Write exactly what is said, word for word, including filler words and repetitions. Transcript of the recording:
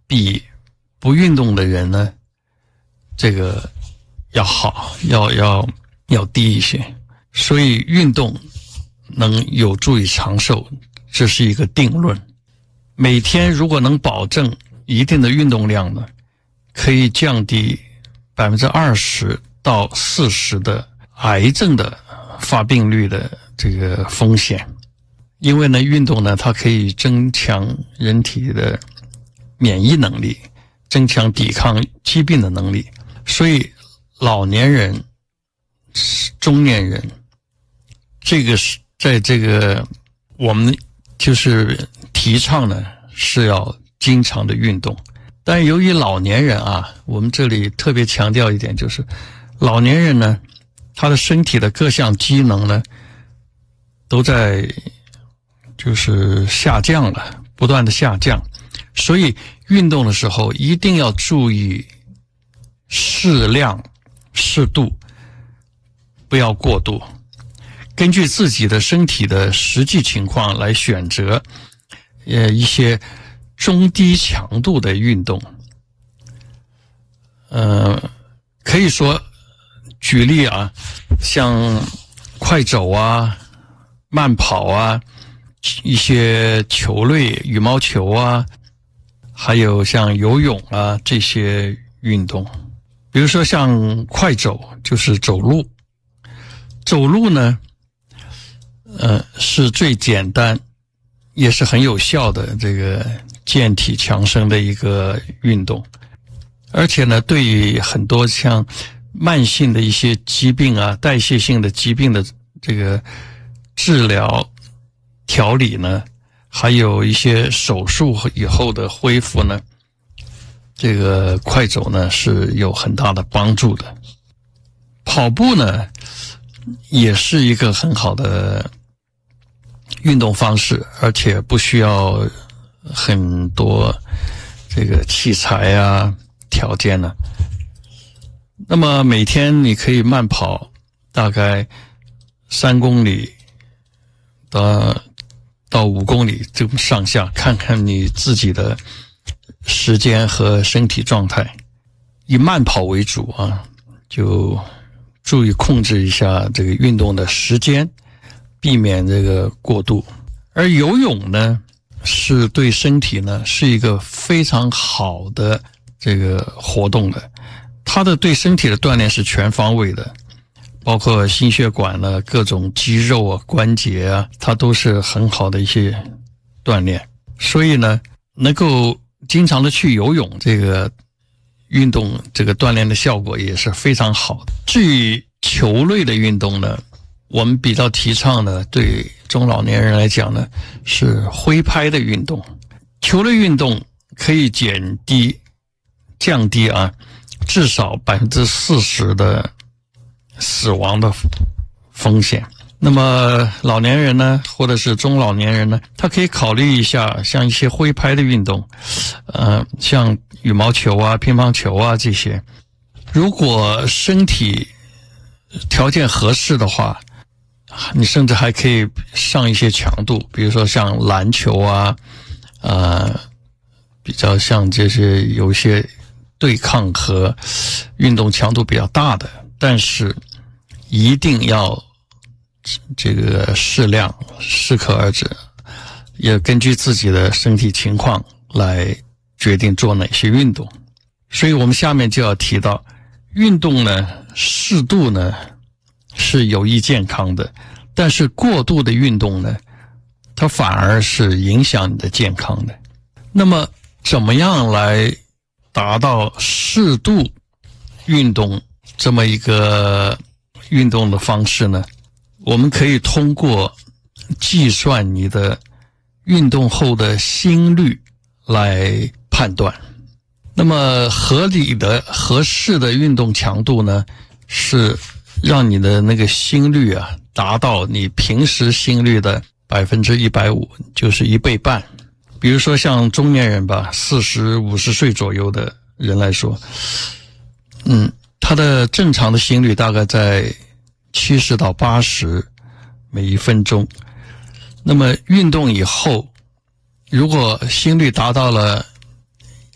比不运动的人呢，这个要好，要要要低一些。所以运动能有助于长寿，这是一个定论。每天如果能保证一定的运动量呢，可以降低百分之二十到四十的癌症的发病率的这个风险。因为呢，运动呢，它可以增强人体的免疫能力，增强抵抗疾病的能力。所以老年人、中年人，这个是在这个我们就是提倡呢，是要经常的运动。但由于老年人啊，我们这里特别强调一点，就是老年人呢，他的身体的各项机能呢，都在就是下降了，不断的下降。所以运动的时候一定要注意适量、适度，不要过度。根据自己的身体的实际情况来选择呃一些中低强度的运动。呃可以说举例啊，像快走啊、慢跑啊，一些球类，羽毛球啊，还有像游泳啊这些运动。比如说像快走，就是走路。走路呢呃，是最简单也是很有效的这个健体强身的一个运动。而且呢，对于很多像慢性的一些疾病啊、代谢性的疾病的这个治疗调理呢，还有一些手术以后的恢复呢，这个快走呢是有很大的帮助的。跑步呢也是一个很好的运动方式，而且不需要很多这个器材啊、条件呢、啊。那么每天你可以慢跑大概三公里到到五公里这么上下，看看你自己的时间和身体状态，以慢跑为主啊，就注意控制一下这个运动的时间，避免这个过度。而游泳呢，是对身体呢是一个非常好的这个活动的，它的对身体的锻炼是全方位的，包括心血管呢、各种肌肉啊、关节啊，它都是很好的一些锻炼。所以呢，能够经常的去游泳，这个运动这个锻炼的效果也是非常好的。至于球类的运动呢，我们比较提倡的，对中老年人来讲呢，是挥拍的运动。球类运动可以减低、降低啊，至少百分之四十的死亡的风险。那么老年人呢，或者是中老年人呢，他可以考虑一下像一些挥拍的运动，呃，像羽毛球啊、乒乓球啊这些。如果身体条件合适的话，你甚至还可以上一些强度，比如说像篮球啊，呃，比较像这些有一些对抗和运动强度比较大的，但是一定要这个适量，适可而止，也根据自己的身体情况来决定做哪些运动。所以我们下面就要提到，运动呢，适度呢是有益健康的，但是过度的运动呢，它反而是影响你的健康的。那么怎么样来达到适度运动这么一个运动的方式呢？我们可以通过计算你的运动后的心率来判断。那么合理的、合适的运动强度呢，是让你的那个心率啊达到你平时心率的百分之一百五，就是一倍半。比如说像中年人吧，四十五十岁左右的人来说，嗯，他的正常的心率大概在七十到八十每一分钟。那么运动以后，如果心率达到了